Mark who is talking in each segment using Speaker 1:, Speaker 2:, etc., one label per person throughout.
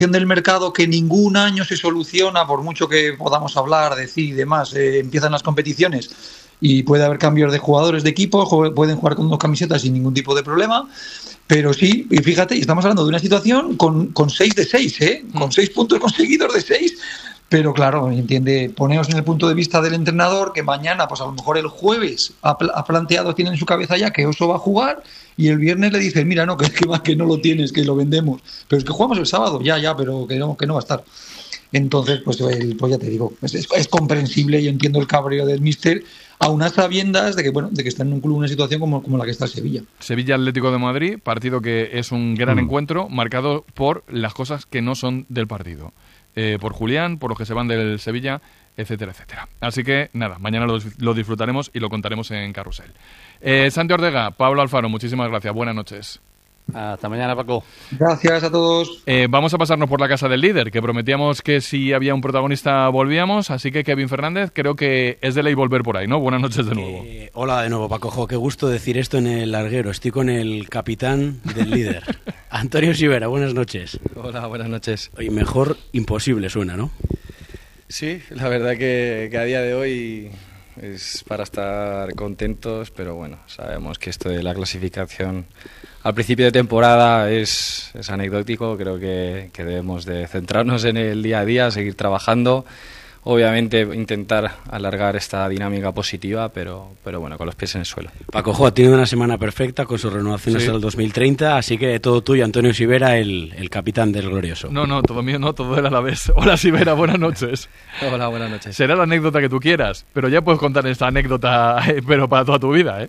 Speaker 1: del mercado que ningún año se soluciona, por mucho que podamos hablar, decir y demás, empiezan las competiciones y puede haber cambios de jugadores de equipo, pueden jugar con 2 camisetas sin ningún tipo de problema, pero sí, y fíjate, estamos hablando de una situación con 6 de 6, con 6 puntos conseguidos de 6, pero claro, poneos en el punto de vista del entrenador, que mañana, pues a lo mejor el jueves ha planteado, tiene en su cabeza ya que Oso va a jugar, y el viernes le dice, mira, no, que no lo tienes, que lo vendemos, pero es que jugamos el sábado, ya, pero que no va a estar. Entonces, pues ya te digo, es comprensible, yo entiendo el cabreo del míster, a unas sabiendas de que está en un club, una situación como la que está el Sevilla.
Speaker 2: Sevilla Atlético de Madrid, partido que es un gran encuentro, marcado por las cosas que no son del partido. Por Julián, por los que se van del Sevilla, etcétera, etcétera. Así que, nada, mañana lo disfrutaremos y lo contaremos en Carrusel. Santi Ortega, Pablo Alfaro, muchísimas gracias. Buenas noches.
Speaker 3: Hasta mañana, Paco.
Speaker 1: Gracias a todos.
Speaker 2: Vamos a pasarnos por la casa del líder, que prometíamos que si había un protagonista volvíamos, así que Kevin Fernández, creo que es de ley volver por ahí, ¿no? Buenas noches de nuevo.
Speaker 4: Hola de nuevo, Paco. Qué gusto decir esto en el larguero. Estoy con el capitán del líder, Antonio Sivera. Buenas noches.
Speaker 5: Hola, buenas noches.
Speaker 4: Y mejor imposible suena, ¿no?
Speaker 5: Sí, la verdad que a día de hoy es para estar contentos, pero bueno, sabemos que esto de la clasificación al principio de temporada es anecdótico. Creo que debemos de centrarnos en el día a día, seguir trabajando, obviamente intentar alargar esta dinámica positiva, pero bueno, con los pies en el suelo.
Speaker 4: Paco ha tenido una semana perfecta con su renovación hasta el 2030, así que todo tuyo, Antonio Sivera, el capitán del glorioso.
Speaker 2: No, todo mío no, todo era a la vez. Hola Sivera, buenas noches.
Speaker 5: Hola, buenas noches.
Speaker 2: Será la anécdota que tú quieras, pero ya puedes contar esta anécdota, pero para toda tu vida, ¿eh?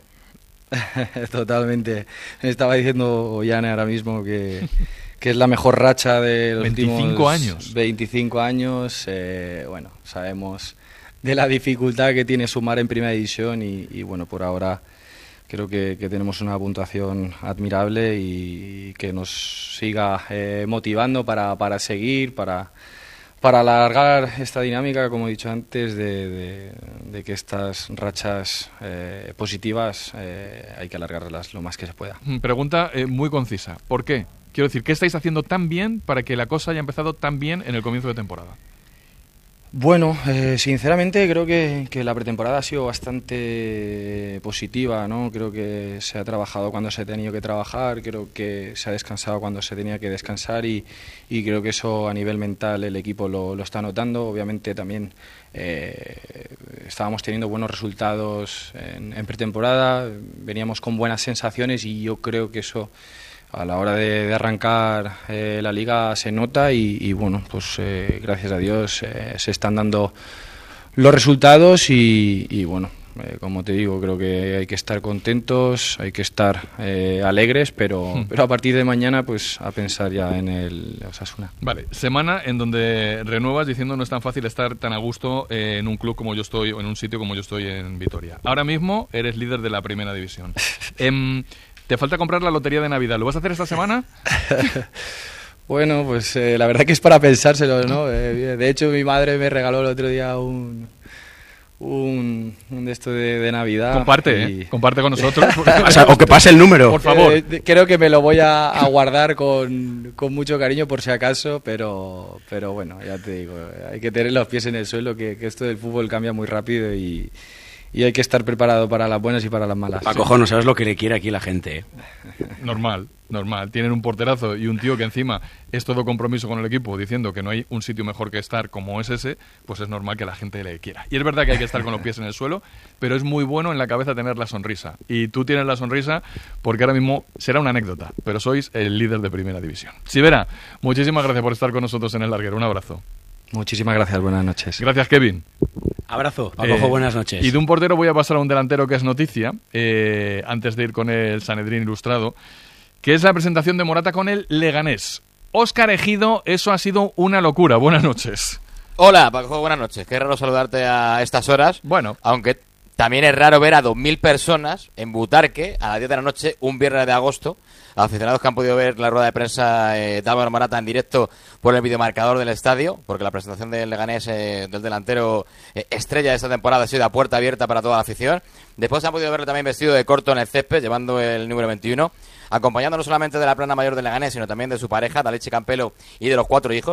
Speaker 5: Totalmente. Me estaba diciendo Ollane ahora mismo que es la mejor racha de los
Speaker 2: 25 años.
Speaker 5: 25 años. Bueno, sabemos de la dificultad que tiene sumar en primera división y bueno, por ahora creo que tenemos una puntuación admirable y que nos siga motivando para seguir, para alargar esta dinámica, como he dicho antes, de que estas rachas positivas hay que alargarlas lo más que se pueda.
Speaker 2: Pregunta muy concisa. ¿Por qué? Quiero decir, ¿qué estáis haciendo tan bien para que la cosa haya empezado tan bien en el comienzo de temporada?
Speaker 5: Bueno, sinceramente creo que la pretemporada ha sido bastante positiva, ¿no? Creo que se ha trabajado cuando se ha tenido que trabajar, creo que se ha descansado cuando se tenía que descansar y creo que eso a nivel mental el equipo lo está notando. Obviamente también estábamos teniendo buenos resultados en pretemporada, veníamos con buenas sensaciones y yo creo que eso a la hora de arrancar la liga se nota y bueno, pues gracias a Dios se están dando los resultados y bueno, como te digo, creo que hay que estar contentos, hay que estar alegres, pero a partir de mañana pues a pensar ya en el Osasuna.
Speaker 2: Vale, semana en donde renuevas diciendo no es tan fácil estar tan a gusto en un club como yo estoy o en un sitio como yo estoy en Vitoria. Ahora mismo eres líder de la primera división. Te falta comprar la lotería de Navidad. ¿Lo vas a hacer esta semana?
Speaker 5: Bueno, pues la verdad que es para pensárselo, ¿no? De hecho, mi madre me regaló el otro día un de esto de Navidad.
Speaker 2: Comparte, comparte con nosotros.
Speaker 4: O que pase el número.
Speaker 2: Por favor.
Speaker 5: Creo que me lo voy a guardar con mucho cariño por si acaso, pero bueno, ya te digo, hay que tener los pies en el suelo, que esto del fútbol cambia muy rápido y hay que estar preparado para las buenas y para las malas.
Speaker 4: Paco, no sabes lo que le quiere aquí la gente, ¿eh?
Speaker 2: Normal. Tienen un porterazo y un tío que encima es todo compromiso con el equipo diciendo que no hay un sitio mejor que estar como es ese, pues es normal que la gente le quiera. Y es verdad que hay que estar con los pies en el suelo, pero es muy bueno en la cabeza tener la sonrisa. Y tú tienes la sonrisa porque ahora mismo será una anécdota, pero sois el líder de primera división. Sivera, muchísimas gracias por estar con nosotros en el larguero. Un abrazo.
Speaker 5: Muchísimas gracias, buenas noches.
Speaker 2: Gracias, Kevin.
Speaker 4: Abrazo, Paco, buenas noches.
Speaker 2: Y de un portero voy a pasar a un delantero que es noticia, antes de ir con el Sanedrín Ilustrado, que es la presentación de Morata con el Leganés. Óscar Ejido, eso ha sido una locura. Buenas noches.
Speaker 6: Hola, Paco, buenas noches. Qué raro saludarte a estas horas.
Speaker 2: Bueno.
Speaker 6: Aunque también es raro ver a 2.000 personas en Butarque a las 10 de la noche, un viernes de agosto. Aficionados que han podido ver la rueda de prensa de Álvaro Morata en directo por el videomarcador del estadio, porque la presentación del Leganés, del delantero estrella de esta temporada, ha sido a puerta abierta para toda la afición. Después han podido verlo también vestido de corto en el césped, llevando el número 21, acompañando no solamente de la plana mayor del Leganés, sino también de su pareja, Daletxe Campelo, y de los 4 hijos.